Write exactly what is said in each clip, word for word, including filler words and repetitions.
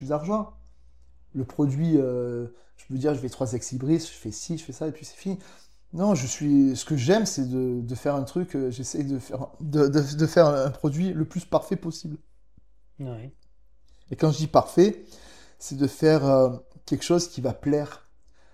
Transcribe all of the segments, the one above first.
plus d'argent. Le produit, euh, je peux dire, je vais trois ex-libris, je fais ci, je fais ça, et puis c'est fini. Non, je suis. Ce que j'aime, c'est de, de faire un truc. euh, J'essaie de faire, de, de, de faire un produit le plus parfait possible. Ouais. Et quand je dis parfait, c'est de faire euh, quelque chose qui va plaire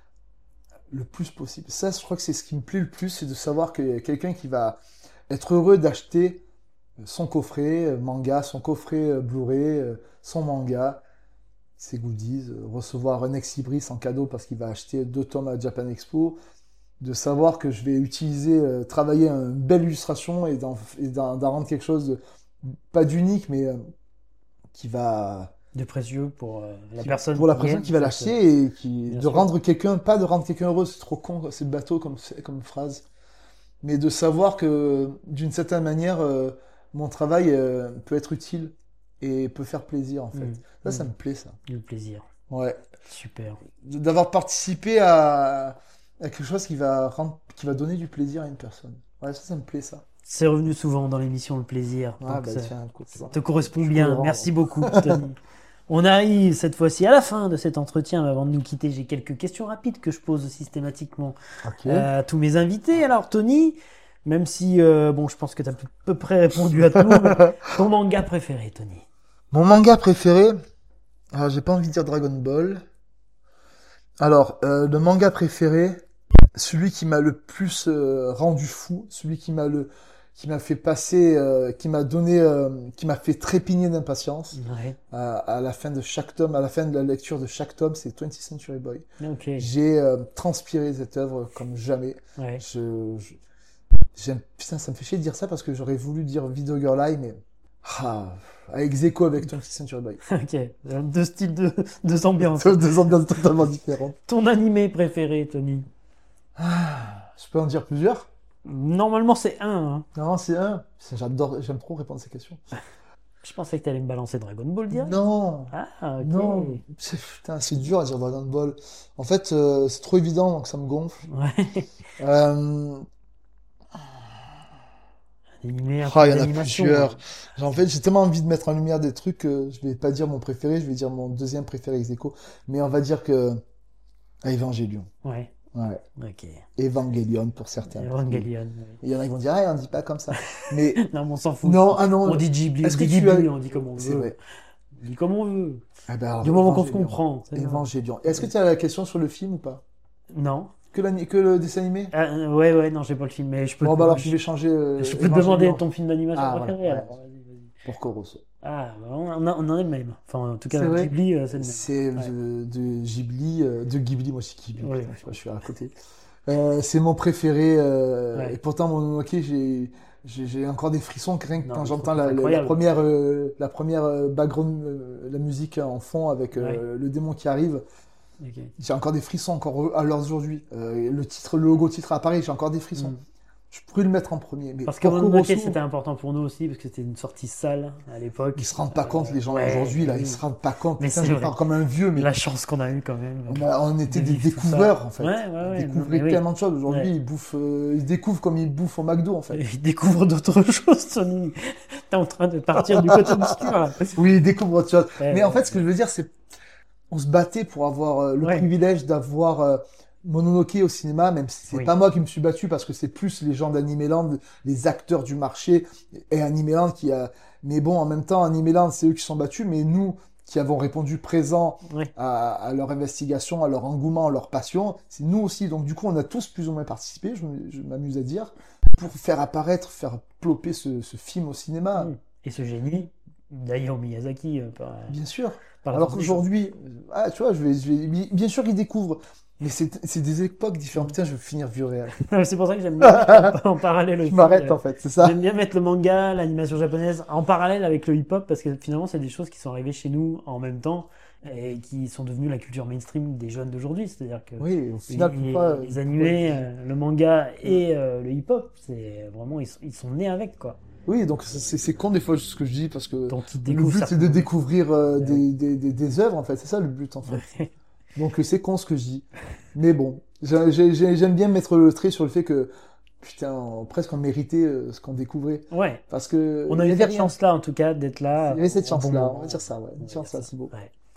le plus possible. Ça, je crois que c'est ce qui me plaît le plus, c'est de savoir qu'il y a quelqu'un qui va être heureux d'acheter son coffret euh, manga, son coffret euh, Blu-ray, euh, son manga, ses goodies, euh, recevoir un ex-libris en cadeau parce qu'il va acheter deux tomes à Japan Expo, de savoir que je vais utiliser, euh, travailler une belle illustration et d'en, et d'en, d'en rendre quelque chose de, pas d'unique, mais euh, qui va, De précieux pour euh, la qui- personne pour la qui personne aime qui va cette... euh, l'acheter et qui, Bien de sûr. rendre quelqu'un, pas de rendre quelqu'un heureux, c'est trop con, c'est bateau comme, comme phrase, mais de savoir que d'une certaine manière, euh, mon travail euh, peut être utile et peut faire plaisir en fait. Mm, Ça, ça mm. me plaît ça. Du plaisir. Ouais. Super. De- D'avoir participé à, à quelque chose qui va rendre, qui va donner du plaisir à une personne. Ouais, ça, ça me plaît ça. C'est revenu souvent dans l'émission Le Plaisir. Ah Donc bah ça, tiens, écoute, tu ça vois. te correspond Je suis bien. cohérent, Merci donc. beaucoup, Tony. On arrive cette fois-ci à la fin de cet entretien. Avant de nous quitter, j'ai quelques questions rapides que je pose systématiquement Ok. euh, à tous mes invités. Alors, Tony, même si, euh, bon, je pense que tu as à peu près répondu à tout, mais ton manga préféré, Tony? Mon manga préféré, alors j'ai pas envie de dire Dragon Ball. Alors, euh, le manga préféré, celui qui m'a le plus euh, rendu fou, celui qui m'a le, qui m'a fait passer, euh, qui m'a donné, euh, qui m'a fait trépigner d'impatience Ouais, à, à la fin de chaque tome, à la fin de la lecture de chaque tome, c'est twentieth Century Boy. ok. J'ai euh, transpiré cette œuvre comme jamais. Ouais. Je, je- j'aime, putain, ça me fait chier de dire ça parce que j'aurais voulu dire Video Girl Eye, mais ah, avec Zeko avec twentieth Century Boy. Ok. Deux styles, de, deux ambiances. Deux ambiances totalement différentes. Ton animé préféré, Tony? Ah, je peux en dire plusieurs? Normalement, c'est un. Hein. Non, c'est un. C'est- J'adore, j'aime trop répondre à ces questions. Je pensais que tu allais me balancer Dragon Ball direct. Non, Ah, ok. non, c'est, putain, c'est dur à dire Dragon Ball. En fait, euh, c'est trop évident, donc ça me gonfle. Ouais. Euh, Animé, un Ah, il film y en a d'animation. plusieurs. En fait, j'ai tellement envie de mettre en lumière des trucs que je vais pas dire mon préféré, je vais dire mon deuxième préféré ex aequo. Mais on va dire que Evangelion. Ouais, Ouais. ok. Evangelion pour certains. Evangelion. Ouais. Il y en a qui vont dire, ah, on dit pas comme ça. Mais Non, mais on s'en fout. non, ah non. On dit Ghibli, on Est-ce que dit tu as- Ghibli, on dit comme on C'est veut. vrai. On dit comme on veut. Ah ben alors, Du moment qu'on se Evangelion. comprend. c'est ça. Evangelion. Est-ce que tu as la question sur le film ou pas? Non. Que, l'ani- que le dessin animé? Ah, euh, ouais, ouais, non, j'ai pas le film, mais je peux Bon, te, bah alors, je je, vais changer. euh, je peux te Evangelion demander ton film d'animation Ah, préféré. voilà, alors. Vas-y, vas-y. pour Corosso. Ah, bah, on, on a- on en est le même. Enfin, en tout cas, C'est vrai. Ghibli, euh, c'est le même. C'est Ouais. de, de Ghibli, euh, de Ghibli, moi aussi Ghibli, Ouais. putain, je, je suis à côté. Euh, c'est mon préféré, euh, Ouais. et pourtant Mononoke, j'ai, j'ai, j'ai encore des frissons rien que Non, quand mais j'entends c'est la, la- la incroyable. première, euh, la première euh, background, euh, la musique en fond avec euh, Ouais. le démon qui arrive. Ok. J'ai encore des frissons encore à l'heure d'aujourd'hui. Euh, le titre, le logo titre apparaît, j'ai encore des frissons. Mm. Je pourrais le mettre en premier, mais Parce que Porco Mononoke, Rosso, c'était important pour nous aussi, parce que c'était une sortie sale à l'époque. ils se rendent pas Euh, compte, les gens ouais, aujourd'hui, là, oui. ils se rendent pas compte. Mais Putain, c'est je vrai. parle comme un vieux, mais La chance qu'on a eu quand même. on, a- on était de des vivre tout ça. découvreurs, en fait. Ouais, ouais, Ils ouais. découvraient non, mais oui. tellement de choses. Aujourd'hui, Ouais. ils bouffent, euh, ils découvrent comme ils bouffent au McDo, en fait. Ils découvrent d'autres choses, Tony. T'es en train de partir du côté obscur, là. Oui, ils découvrent autre chose. Ouais, Mais en ouais. fait, ce que je veux dire, c'est, on se battait pour avoir euh, le Ouais. privilège d'avoir euh, Mononoke au cinéma, même si c'est Oui. pas moi qui me suis battu parce que c'est plus les gens d'Animeland, les acteurs du marché et Animeland qui a. Mais bon, en même temps, Animeland, c'est eux qui sont battus, mais nous qui avons répondu présent Ouais. à, à leur investigation, à leur engouement, à leur passion, c'est nous aussi. Donc du coup, on a tous plus ou moins participé, je, m- je m'amuse à dire, pour faire apparaître, faire plopper ce, ce film au cinéma. Mm. Et ce génie, d'ailleurs Miyazaki, euh, par, Bien sûr. par la Alors force des choses. qu'aujourd'hui, euh, ah, tu vois, je vais, je vais, bi- bien sûr qu'ils découvrent, mais c'est c'est des époques différentes. Putain, je vais finir vieux réel. C'est pour ça que j'aime bien en parallèle Je aussi, m'arrête euh, en fait, c'est ça. J'aime bien mettre le manga, l'animation japonaise en parallèle avec le hip-hop parce que finalement, c'est des choses qui sont arrivées chez nous en même temps et qui sont devenues la culture mainstream des jeunes d'aujourd'hui. C'est-à-dire que Oui, au les, final, les- pourquoi, les animés, euh, le manga et euh, le hip-hop, c'est vraiment, ils sont, ils sont nés avec, quoi. Oui, donc c'est- c'est c'est con des fois ce que je dis parce que Donc, ils le découvrent but c'est de certains- découvrir euh, Ouais. des, des, des, des œuvres en fait, c'est ça le but en fait. Ouais. Donc euh, c'est con ce que je dis. Mais bon, j'ai- j'ai- j'ai- j'aime bien mettre le trait sur le fait que putain, on- presque on méritait euh, ce qu'on découvrait. Ouais. Parce que On a il y eu avait cette rien. chance-là, en tout cas, d'être là. Il y avait cette au bon chance-là, moment. on va dire ça, ouais. Une On va chance dire là, ça. c'est beau. Ouais.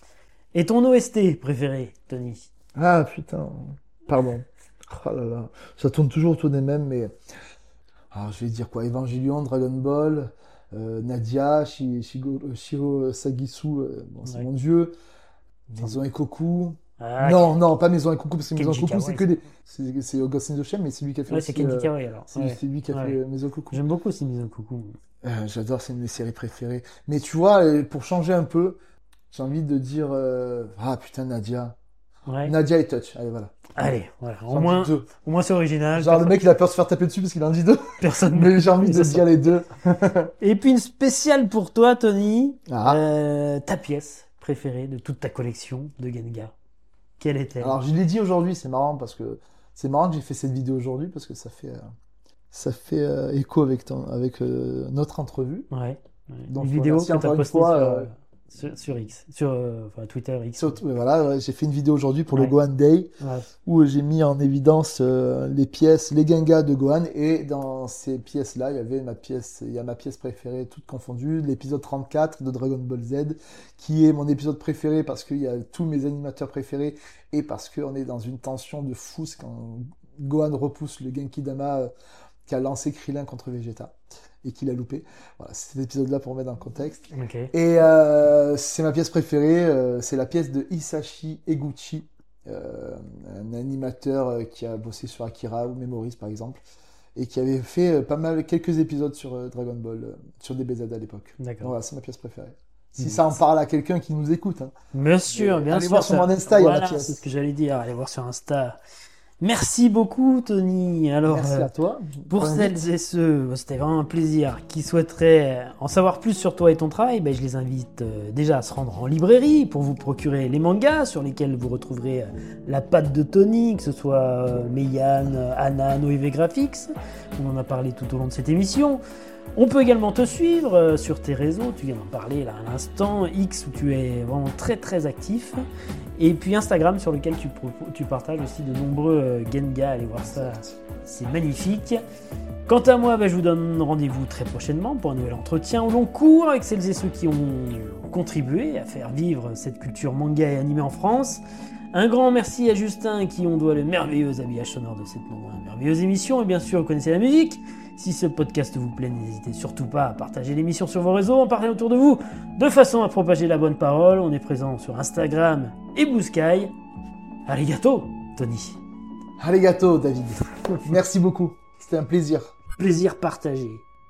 Et ton O S T préféré, Tony? Ah putain, pardon. Oh là là, ça tourne toujours autour des mêmes, mais alors, je vais dire quoi? Evangelion, Dragon Ball, euh, Nadia, Shi- Shigo- euh, Shiro Sagisu, euh, bon, c'est Ouais. mon dieu. Maison Ekoku. Ah, non, non, pas Maison Ekoku, parce que Maison Kenji Ekoku, c'est Kawai, que des. C'est c'est Ghost in the Shell, mais c'est lui qui a fait Ouais, aussi. c'est Kenji euh, Kawai alors. c'est Ouais. c'est lui qui a Ouais. fait euh, Maison Ekoku. J'aime beaucoup aussi Maison Coucou. Euh, j'adore, c'est une de mes séries préférées. Mais tu vois, euh, pour changer un peu, j'ai envie de dire euh, ah putain, Nadia. Ouais. Nadia et Touch. Allez, voilà. Allez, voilà. Au J'en dis moins, deux. au moins c'est original. Genre, le Personne- mec, il a peur de se faire taper dessus parce qu'il en dit deux. Personne. Mais j'ai envie de Ça dire les deux. Et puis une spéciale pour toi, Tony. Ah. Euh, ta pièce préférée de toute ta collection de Genga. Quelle est-elle? Alors, je l'ai dit aujourd'hui, c'est marrant parce que c'est marrant que j'ai fait cette vidéo aujourd'hui parce que ça fait, euh, ça fait euh, écho avec, ton, avec euh, notre entrevue. Ouais. ouais. Donc, une je vidéo remercie que tu as encore une postée fois, sur, euh, sur, sur X, sur euh, enfin, Twitter X. Surtout, ouais, voilà, ouais, j'ai fait une vidéo aujourd'hui pour Ouais. le Gohan Day Ouais. où j'ai mis en évidence euh, les pièces, les Gengas de Gohan, et dans ces pièces-là, il y avait ma pièce, il y a ma pièce préférée, toute confondue, l'épisode trente-quatre de Dragon Ball Z, qui est mon épisode préféré parce qu'il y a tous mes animateurs préférés et parce qu'on est dans une tension de fou, c'est quand Gohan repousse le Genki Dama euh, qui a lancé Krillin contre Vegeta et qu'il a loupé. Voilà, c'est cet épisode-là pour mettre dans le contexte. Ok. Et euh, c'est ma pièce préférée, euh, c'est la pièce de Hisashi Eguchi, euh, un animateur euh, qui a bossé sur Akira ou Memories par exemple, et qui avait fait euh, pas mal, quelques épisodes sur euh, Dragon Ball, euh, sur D B Z à l'époque. D'accord. Voilà, c'est ma pièce préférée. Si Mm. ça en parle à quelqu'un qui nous écoute. Hein. Bien sûr, Mais bien allez sûr. voir sur ça- mon Insta, il y a la voilà, pièce. c'est ce que j'allais dire. Allez voir sur Insta. Merci beaucoup, Tony. Alors, Merci euh, à toi. pour Bonne celles et ceux, c'était vraiment un plaisir, qui souhaiteraient en savoir plus sur toi et ton travail, ben, je les invite euh, déjà à se rendre en librairie pour vous procurer les mangas sur lesquels vous retrouverez euh, la patte de Tony, que ce soit euh, Meian, euh, Anan ou E V Graphics. On en a parlé tout au long de cette émission. On peut également te suivre euh, sur tes réseaux, tu viens d'en parler là à l'instant, X où tu es vraiment très très actif, et puis Instagram sur lequel tu, pro- tu partages aussi de nombreux euh, Genga, allez voir ça, c'est magnifique. Quant à moi, bah, je vous donne rendez-vous très prochainement pour un nouvel entretien au long cours avec celles et ceux qui ont contribué à faire vivre cette culture manga et animée en France. Un grand merci à Justin à qui on doit le merveilleux habillage sonore de cette merveilleuse émission, et bien sûr vous connaissez la musique. Si ce podcast vous plaît, n'hésitez surtout pas à partager l'émission sur vos réseaux, en parler autour de vous, de façon à propager la bonne parole. On est présent sur Instagram et Blue Sky. Arigato, Tony. Arigato, David. Merci beaucoup. C'était un plaisir. Plaisir partagé.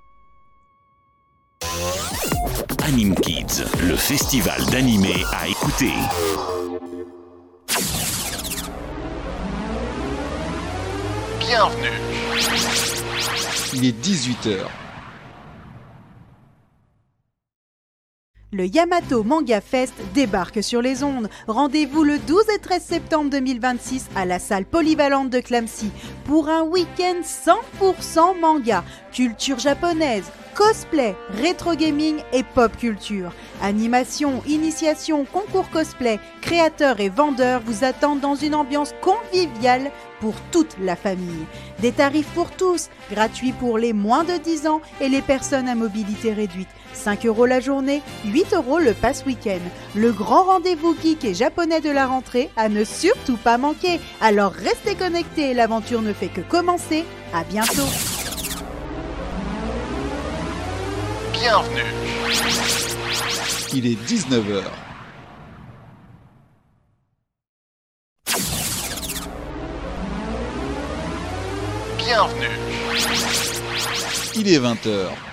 Anime Kids, le festival d'animé à écouter. Bienvenue. Il est dix-huit heures. Le Yamato Manga Fest débarque sur les ondes. Rendez-vous le douze et treize septembre deux mille vingt-six à la salle polyvalente de Clamecy pour un week-end cent pour cent manga, culture japonaise, cosplay, rétro gaming et pop culture. Animation, initiation, concours cosplay, créateurs et vendeurs vous attendent dans une ambiance conviviale pour toute la famille. Des tarifs pour tous, gratuits pour les moins de dix ans et les personnes à mobilité réduite. cinq euros la journée, huit euros le pass week-end. Le grand rendez-vous geek et japonais de la rentrée à ne surtout pas manquer. Alors restez connectés, l'aventure ne fait que commencer. À bientôt. Bienvenue. Il est dix-neuf heures. Bienvenue. Il est vingt heures.